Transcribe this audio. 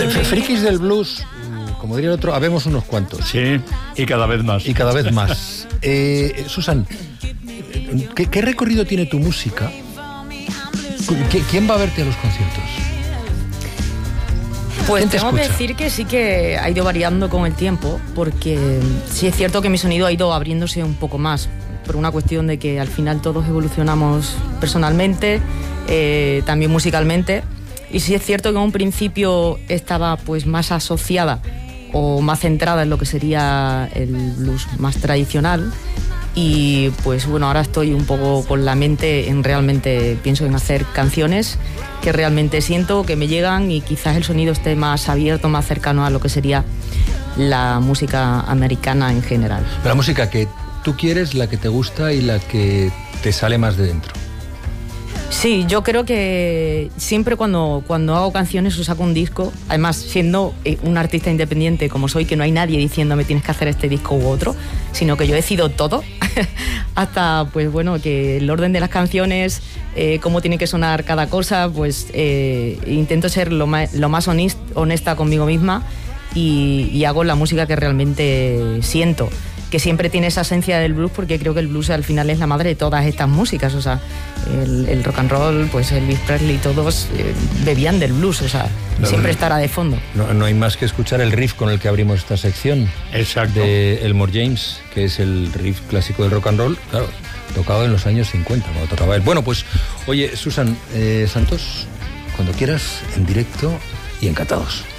Frikis del blues, como diría el otro, habemos unos cuantos. Sí, y cada vez más. Y cada vez más. Susan, ¿qué recorrido tiene tu música? ¿Quién va a verte a los conciertos? Pues tengo que decir que sí que ha ido variando con el tiempo, porque sí es cierto que mi sonido ha ido abriéndose un poco más, por una cuestión de que al final todos evolucionamos personalmente, también musicalmente, y sí es cierto que en un principio estaba pues más asociada o más centrada en lo que sería el blues más tradicional, y pues bueno, ahora estoy un poco con la mente en realmente pienso en hacer canciones que realmente siento, que me llegan, y quizás el sonido esté más abierto, más cercano a lo que sería la música americana en general. La música que tú quieres, la que te gusta y la que te sale más de dentro. Sí, yo creo que siempre cuando hago canciones o saco un disco, además siendo un artista independiente como soy, que no hay nadie diciéndome tienes que hacer este disco u otro, sino que yo decido todo, hasta pues bueno, que el orden de las canciones, cómo tiene que sonar cada cosa, pues intento ser lo más honesta conmigo misma y hago la música que realmente siento, que siempre tiene esa esencia del blues, porque creo que el blues al final es la madre de todas estas músicas, o sea, el rock and roll, pues Elvis Presley, todos bebían del blues, o sea, siempre estará de fondo. No hay más que escuchar el riff con el que abrimos esta sección. Exacto. De Elmore James, que es el riff clásico del rock and roll, claro, tocado en los años 50, cuando tocaba él. Bueno, pues, oye, Susan Santos, cuando quieras, en directo y encantados.